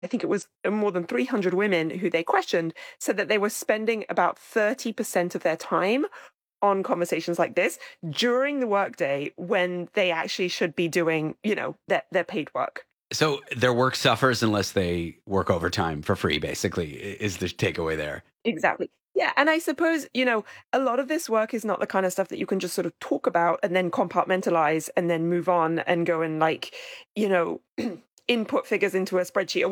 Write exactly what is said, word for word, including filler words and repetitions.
I think it was more than three hundred women who they questioned said that they were spending about thirty percent of their time on conversations like this during the workday when they actually should be doing, you know, their, their paid work. So their work suffers unless they work overtime for free, basically, i- is the takeaway there. Exactly. Yeah. And I suppose, you know, a lot of this work is not the kind of stuff that you can just sort of talk about and then compartmentalize and then move on and go and like, you know, input figures into a spreadsheet or